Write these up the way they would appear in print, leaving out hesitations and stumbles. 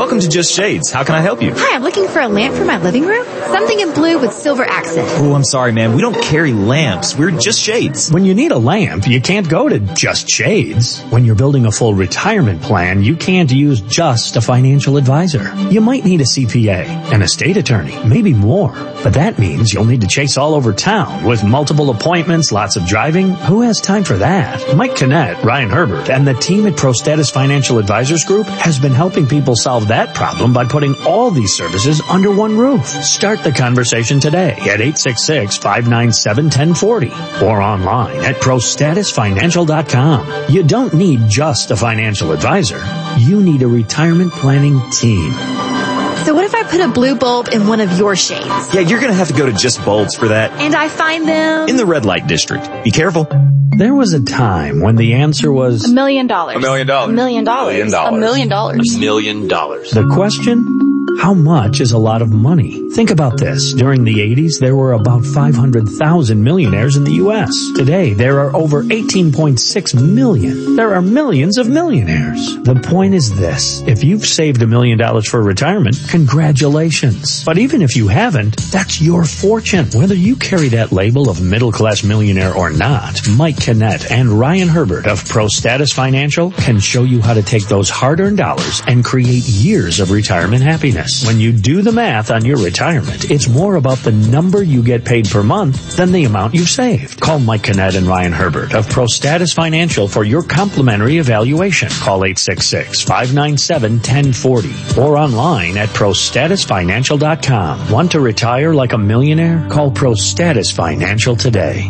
Welcome to Just Shades. How can I help you? Hi, I'm looking for a lamp for my living room. Something in blue with silver accent. Oh, I'm sorry, ma'am. We don't carry lamps. We're Just Shades. When you need a lamp, you can't go to Just Shades. When you're building a full retirement plan, you can't use just a financial advisor. You might need a CPA, an estate attorney, maybe more. But that means you'll need to chase all over town with multiple appointments, lots of driving. Who has time for that? Mike Kinnett, Ryan Herbert, and the team at ProStatus Financial Advisors Group has been helping people solve that problem by putting all these services under one roof. Start the conversation today at 866-597-1040 or online at ProStatusFinancial.com. You don't need just a financial advisor. You need a retirement planning team. So what if I put a blue bulb in one of your shades? Yeah, you're going to have to go to Just Bulbs for that. And I find them in the red light district. Be careful. There was a time when the answer was $1 million. $1 million. $1 million. $1 million. $1 million. the question. How much is a lot of money? Think about this. During the 80s, there were about 500,000 millionaires in the U.S. Today, there are over 18.6 million. There are millions of millionaires. The point is this. If you've saved $1 million for retirement, congratulations. But even if you haven't, that's your fortune. Whether you carry that label of middle-class millionaire or not, Mike Kinnett and Ryan Herbert of ProStatus Financial can show you how to take those hard-earned dollars and create years of retirement happiness. When you do the math on your retirement, it's more about the number you get paid per month than the amount you've saved. Call Mike Kinnett and Ryan Herbert of ProStatus Financial for your complimentary evaluation. Call 866-597-1040 or online at ProStatusFinancial.com. Want to retire like a millionaire? Call ProStatus Financial today.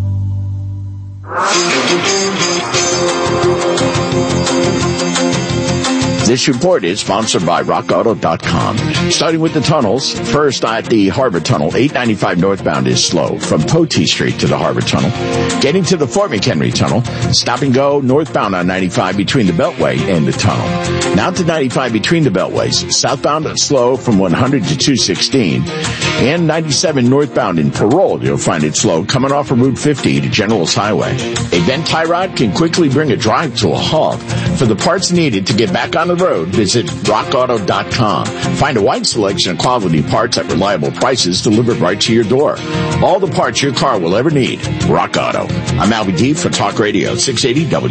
This report is sponsored by RockAuto.com. Starting with the tunnels, first at the Harbor Tunnel, 895 northbound is slow from Potee Street to the Harbor Tunnel. Getting to the Fort McHenry Tunnel, stop and go northbound on 95 between the Beltway and the tunnel. Now to 95 between the Beltways, southbound slow from 100 to 216. And 97 northbound in Parole, you'll find it slow coming off of Route 50 to Generals Highway. A bent tie rod can quickly bring a drive to a halt. For the parts needed to get back on the road, visit RockAuto.com. Find a wide selection of quality parts at reliable prices delivered right to your door. All the parts your car will ever need. Rock Auto. I'm Albie D for Talk Radio 680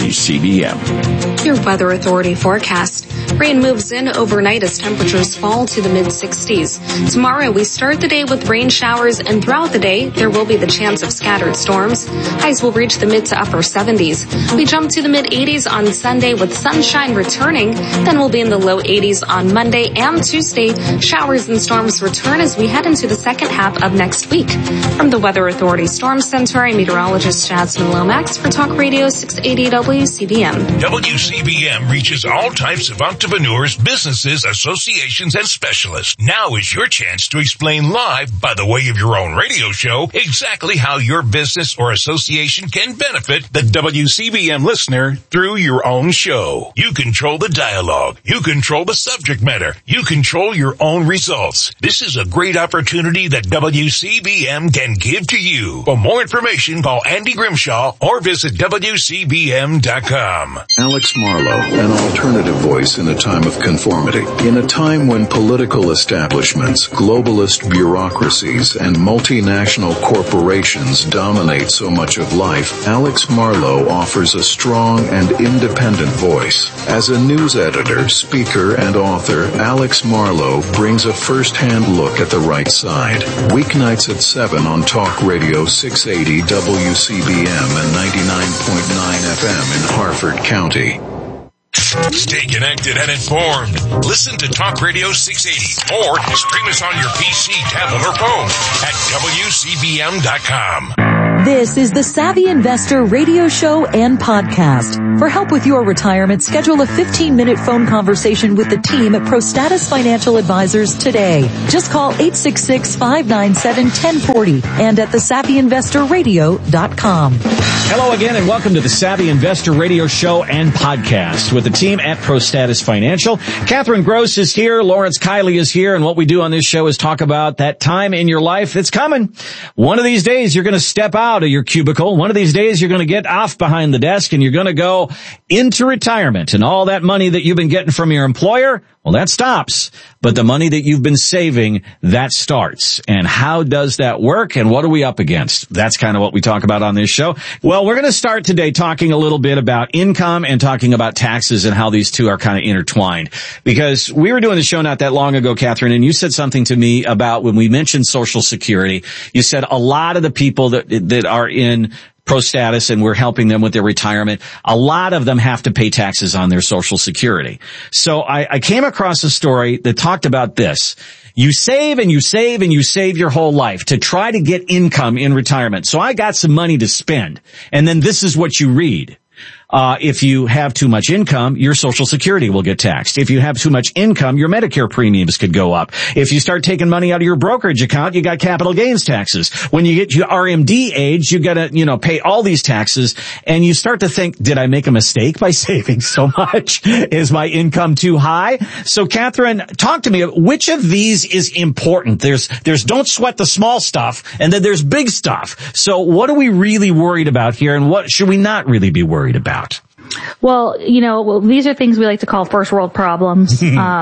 WCBM. Your Weather Authority forecast. Rain moves in overnight as temperatures fall to the mid-60s. Tomorrow, we start the day with rain showers, and throughout the day, there will be the chance of scattered storms. Highs will reach the mid to upper 70s. We jump to the mid-80s on Sunday with sunshine returning. Then we'll be in the low 80s on Monday and Tuesday. Showers and storms return as we head into the second half of next week. From the Weather Authority Storm Center, I'm meteorologist Jasmine Lomax for Talk Radio 680 WCBM. WCBM reaches all types of entrepreneurs, businesses, associations, and specialists. Now is your chance to explain live, by the way of your own radio show, exactly how your business or association can benefit the WCBM listener through your own show. You control the dialogue. You control the subject matter. You control your own results. This is a great opportunity that WCBM can give to you. For more information, call Andy Grimshaw or visit WCBM.com. Alex Marlowe, an alternative voice in a time of conformity. In a time when political establishments, globalist bureaucracies, and multinational corporations dominate so much of life, Alex Marlowe offers a strong and independent voice. As a news editor, speaker, and author, Alex Marlowe brings a first-hand look at the right side. Weeknights at 7 on Talk Radio 680 WCBM and 99.9 FM in Harford County. Stay connected and informed. Listen to Talk Radio 680 or stream us on your PC, tablet, or phone at WCBM.com. This is the Savvy Investor radio show and podcast. For help with your retirement, schedule a 15-minute phone conversation with the team at ProStatus Financial Advisors today. Just call 866-597-1040 and at thesavvyinvestorradio.com. Hello again and welcome to the Savvy Investor radio show and podcast with the team at ProStatus Financial. Catherine Gross is here. Lawrence Kiley is here. And what we do on this show is talk about that time in your life that's coming. One of these days, you're going to step out out of your cubicle. One of these days, you're going to get off behind the desk and you're going to go into retirement. And all that money that you've been getting from your employer, well, that stops. But the money that you've been saving, that starts. And how does that work? And what are we up against? That's kind of what we talk about on this show. Well, we're going to start today talking a little bit about income and talking about taxes and how these two are kind of intertwined. Because we were doing the show not that long ago, Catherine, and you said something to me about when we mentioned Social Security. You said a lot of the people that are in ProStatus and we're helping them with their retirement, a lot of them have to pay taxes on their Social Security. So I came across a story that talked about this. You save and you save and you save your whole life to try to get income in retirement. So I got some money to spend. And then this is what you read. If you have too much income, your Social Security will get taxed. If you have too much income, your Medicare premiums could go up. If you start taking money out of your brokerage account, you got capital gains taxes. When you get to RMD age, you gotta, pay all these taxes. And you start to think, did I make a mistake by saving so much? Is my income too high? So Catherine, talk to me. Which of these is important? There's don't sweat the small stuff, and then there's big stuff. So what are we really worried about here, and what should we not really be worried about? Well, these are things we like to call first world problems.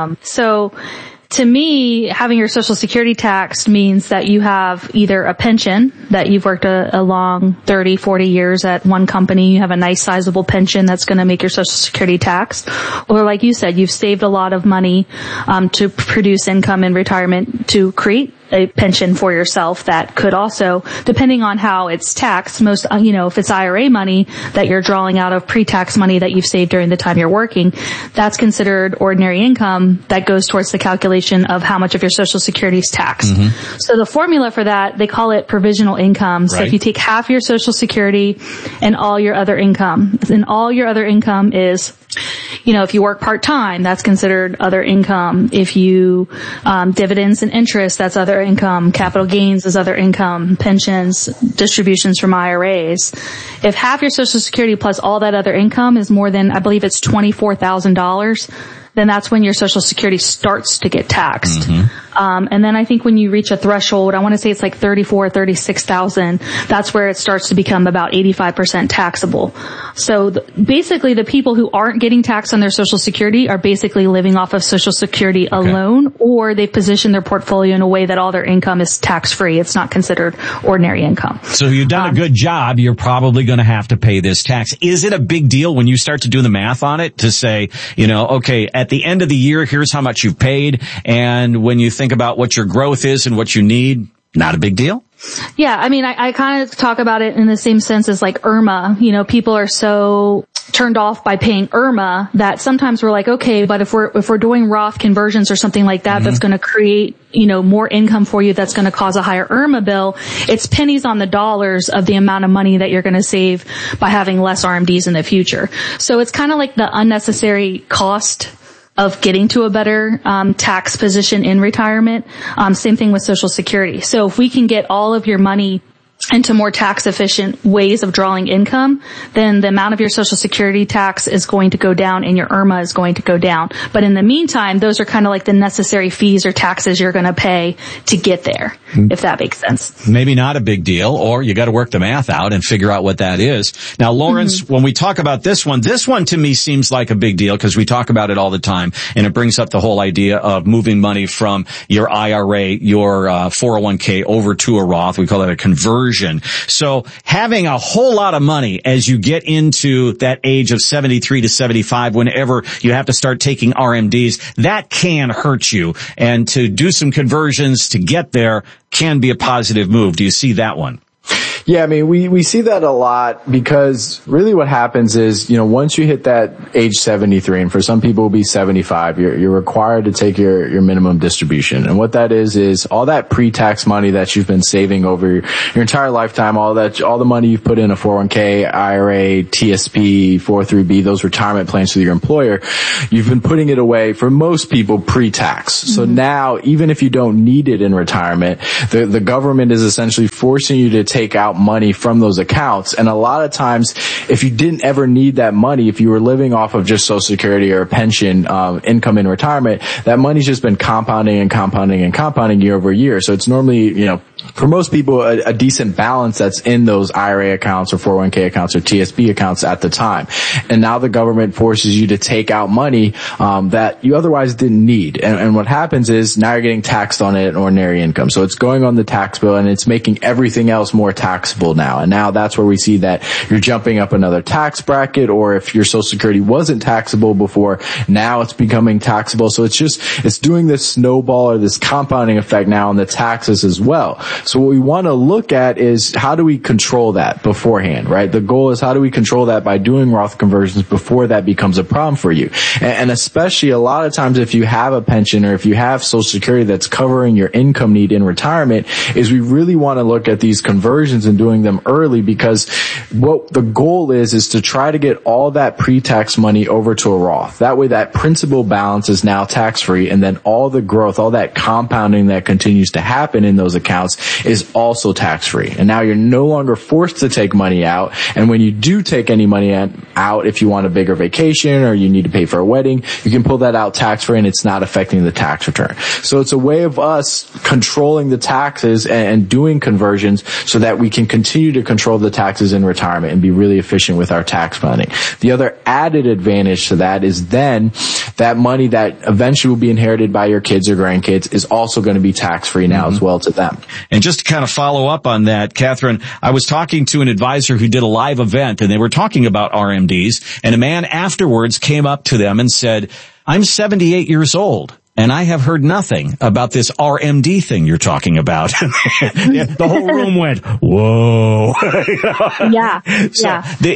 So to me, having your Social Security taxed means that you have either a pension that you've worked a long 30, 40 years at one company. You have a nice sizable pension that's going to make your Social Security taxed. Or like you said, you've saved a lot of money, to produce income in retirement to create a pension for yourself that could also, depending on how it's taxed, if it's IRA money that you're drawing out of pre-tax money that you've saved during the time you're working, that's considered ordinary income that goes towards the calculation of how much of your Social Security is taxed. Mm-hmm. So the formula for that, they call it provisional income. So if you take half your Social Security and all your other income, and all your other income is, if you work part-time, that's considered other income. If you, dividends and interest, that's other income. Capital gains is other income. Pensions, distributions from IRAs. If half your Social Security plus all that other income is more than, I believe it's $24,000, then that's when your Social Security starts to get taxed. Mm-hmm. And then I think when you reach a threshold, I want to say it's like 36,000, that's where it starts to become about 85% taxable. So basically the people who aren't getting taxed on their Social Security are basically living off of Social Security alone, or they've positioned their portfolio in a way that all their income is tax-free. It's not considered ordinary income. So you've done a good job. You're probably going to have to pay this tax. Is it a big deal when you start to do the math on it to say, okay, at the end of the year, here's how much you've paid, and when you think about what your growth is and what you need, not a big deal? Yeah, I kind of talk about it in the same sense as like IRMA. People are so turned off by paying IRMA that sometimes we're like, okay, but if we're doing Roth conversions or something like that, that's going to create, more income for you, that's going to cause a higher IRMA bill. It's pennies on the dollars of the amount of money that you're going to save by having less RMDs in the future. So it's kind of like the unnecessary cost of getting to a better tax position in retirement. Same thing with Social Security. So if we can get all of your money into more tax efficient ways of drawing income, then the amount of your Social Security tax is going to go down and your IRMA is going to go down. But in the meantime, those are kind of like the necessary fees or taxes you're going to pay to get there, if that makes sense. Maybe not a big deal, or you got to work the math out and figure out what that is. Now, Lawrence, when we talk about this one to me seems like a big deal because we talk about it all the time, and it brings up the whole idea of moving money from your IRA, your 401k over to a Roth. We call that a conversion. So having a whole lot of money as you get into that age of 73 to 75, whenever you have to start taking RMDs, that can hurt you. And to do some conversions to get there can be a positive move. Do you see that one? Yeah, we see that a lot because really what happens is, once you hit that age 73, and for some people it'll be 75, you're required to take your minimum distribution. And what that is all that pre-tax money that you've been saving over your entire lifetime, all the money you've put in a 401k, IRA, TSP, 403b, those retirement plans with your employer, you've been putting it away for most people pre-tax. So now, even if you don't need it in retirement, the government is essentially forcing you to take out out money from those accounts. And a lot of times, if you didn't ever need that money, if you were living off of just Social Security or a pension income in retirement, that money's just been compounding and compounding and compounding year over year. So it's normally, for most people, a decent balance that's in those IRA accounts or 401k accounts or TSB accounts at the time. And now the government forces you to take out money that you otherwise didn't need. And what happens is now you're getting taxed on it at ordinary income. So it's going on the tax bill and it's making everything else more taxable now. And now that's where we see that you're jumping up another tax bracket, or if your Social Security wasn't taxable before, now it's becoming taxable. So it's doing this snowball or this compounding effect now on the taxes as well. So what we want to look at is how do we control that beforehand, right? The goal is how do we control that by doing Roth conversions before that becomes a problem for you. And especially a lot of times if you have a pension or if you have Social Security that's covering your income need in retirement, is we really want to look at these conversions and doing them early, because what the goal is to try to get all that pre-tax money over to a Roth. That way that principal balance is now tax-free, and then all the growth, all that compounding that continues to happen in those accounts is also tax-free. And now you're no longer forced to take money out. And when you do take any money out, if you want a bigger vacation or you need to pay for a wedding, you can pull that out tax-free and it's not affecting the tax return. So it's a way of us controlling the taxes and doing conversions so that we can continue to control the taxes in retirement and be really efficient with our tax planning. The other added advantage to that is then that money that eventually will be inherited by your kids or grandkids is also going to be tax-free now as well to them. And just to kind of follow up on that, Catherine, I was talking to an advisor who did a live event, and they were talking about RMDs, and a man afterwards came up to them and said, "I'm 78 years old, and I have heard nothing about this RMD thing you're talking about." The whole room went, whoa. Yeah. So,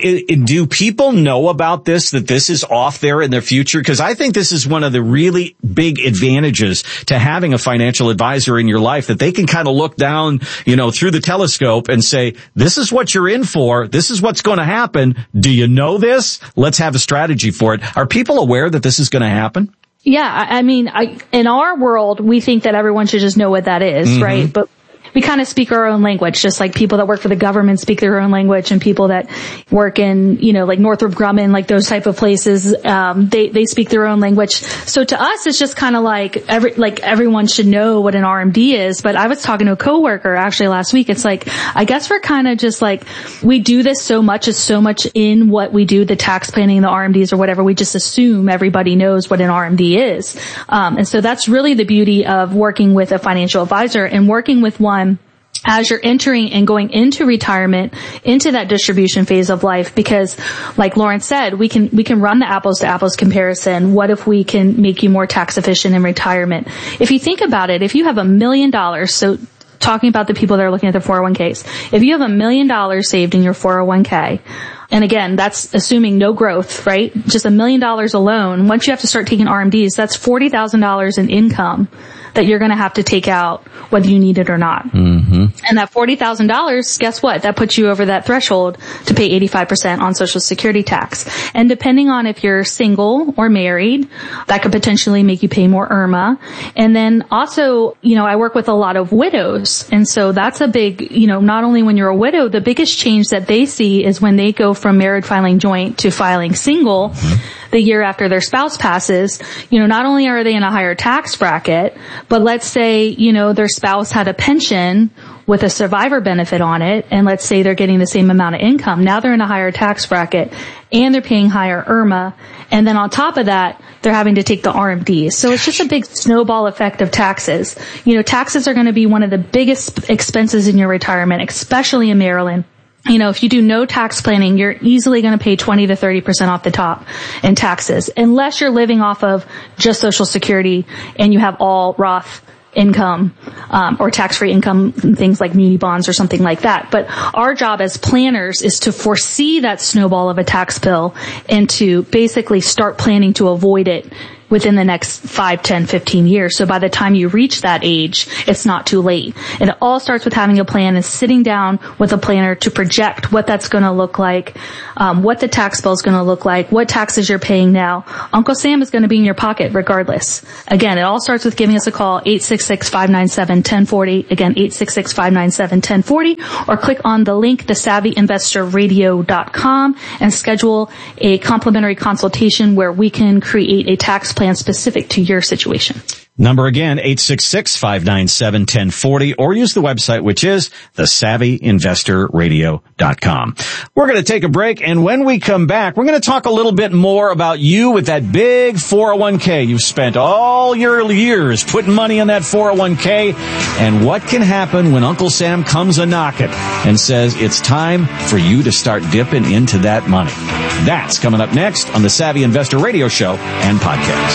do people know about this, that this is off there in their future? Because I think this is one of the really big advantages to having a financial advisor in your life, that they can kind of look down, through the telescope and say, this is what you're in for. This is what's going to happen. Do you know this? Let's have a strategy for it. Are people aware that this is going to happen? Yeah, I mean, in our world, we think that everyone should just know what that is, right? But we kind of speak our own language, just like people that work for the government speak their own language, and people that work in, like Northrop Grumman, like those type of places, they speak their own language. So to us, it's just kind of like everyone should know what an RMD is. But I was talking to a coworker actually last week. It's like, I guess we're kind of just like, we do this so much, it's so much in what we do, the tax planning, the RMDs or whatever. We just assume everybody knows what an RMD is. And so that's really the beauty of working with a financial advisor and working with one as you're entering and going into retirement, into that distribution phase of life, because like Lauren said, we can run the apples to apples comparison. What if we can make you more tax efficient in retirement? If you think about it, if you have $1 million, so talking about the people that are looking at their 401ks, if you have $1 million saved in your 401k, and again, that's assuming no growth, right? Just $1 million alone. Once you have to start taking RMDs, that's $40,000 in income that you're going to have to take out whether you need it or not. And that $40,000, guess what? That puts you over that threshold to pay 85% on Social Security tax. And depending on if you're single or married, that could potentially make you pay more IRMA. And then also, I work with a lot of widows. And so that's a big, not only when you're a widow, the biggest change that they see is when they go from married filing joint to filing single. The year after their spouse passes, not only are they in a higher tax bracket, but let's say, their spouse had a pension with a survivor benefit on it, and let's say they're getting the same amount of income. Now they're in a higher tax bracket, and they're paying higher IRMA, and then on top of that, they're having to take the RMDs. So it's just a big snowball effect of taxes. Taxes are going to be one of the biggest expenses in your retirement, especially in Maryland. If you do no tax planning, you're easily going to pay 20 to 30% off the top in taxes, unless you're living off of just Social Security and you have all Roth income, or tax-free income, things like muni bonds or something like that. But our job as planners is to foresee that snowball of a tax bill and to basically start planning to avoid it within the next 5, 10, 15 years. So by the time you reach that age, it's not too late. And it all starts with having a plan and sitting down with a planner to project what that's going to look like, what the tax bill is going to look like, what taxes you're paying now. Uncle Sam is going to be in your pocket regardless. Again, it all starts with giving us a call, 866-597-1040. Again, 866-597-1040, or click on the link, thesavvyinvestorradio.com, and schedule a complimentary consultation where we can create a tax plan specific to your situation. Number again, 866-597-1040, or use the website, which is thesavvyinvestorradio.com. We're going to take a break, and when we come back, we're going to talk a little bit more about you with that big 401k. You've spent all your years putting money in that 401k, and what can happen when Uncle Sam comes a-knocking and says it's time for you to start dipping into that money. That's coming up next on the Savvy Investor Radio Show and Podcast.